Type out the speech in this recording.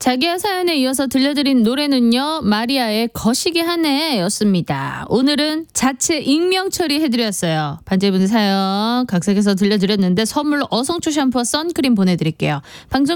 자기야 사연에 이어서 들려드린 노래는요. 마리아의 거시기 하네였습니다. 오늘은 자체 익명 처리해드렸어요. 반짝이분 사연 각색해서 들려드렸는데 선물로 어성초 샴푸와 선크림 보내드릴게요. 방송